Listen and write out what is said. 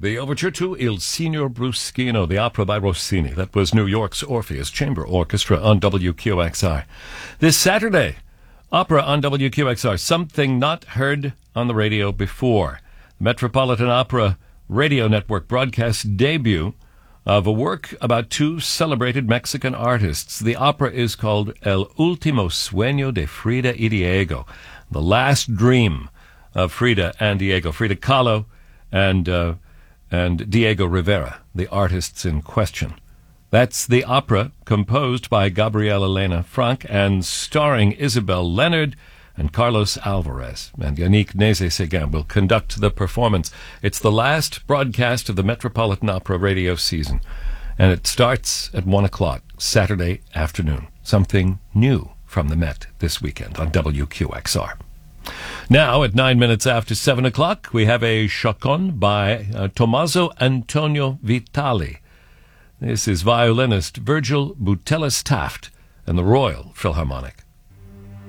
The overture to Il Signor Bruschino, the opera by Rossini. That was New York's Orpheus Chamber Orchestra on WQXR. This Saturday, opera on WQXR, something not heard on the radio before. Metropolitan Opera Radio Network broadcast debut of a work about two celebrated Mexican artists. The opera is called El Último Sueño de Frida y Diego, the last dream of Frida and Diego, Frida Kahlo and Diego Rivera, the artists in question. That's the opera composed by Gabriela Elena Frank and starring Isabel Leonard and Carlos Alvarez. And Yannick Nézet-Séguin will conduct the performance. It's the last broadcast of the Metropolitan Opera radio season, and it starts at 1 o'clock Saturday afternoon. Something new from the Met this weekend on WQXR. Now, at 9 minutes after 7 o'clock, we have a chaconne by Tommaso Antonio Vitali. This is violinist Virgil Butelis Taft and the Royal Philharmonic.